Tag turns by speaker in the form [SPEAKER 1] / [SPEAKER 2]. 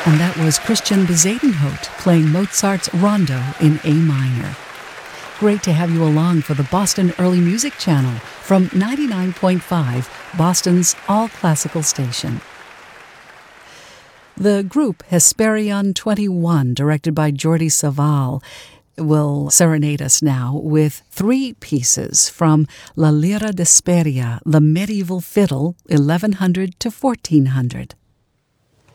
[SPEAKER 1] And that was Christian Bezuidenhout playing Mozart's Rondo in A minor. Great to have you along for the Boston Early Music Channel from 99.5, Boston's all-classical station. The group Hesperion 21, directed by Jordi Savall, will serenade us now with three pieces from La Lira d'Hesperia, the medieval fiddle, 1100 to 1400.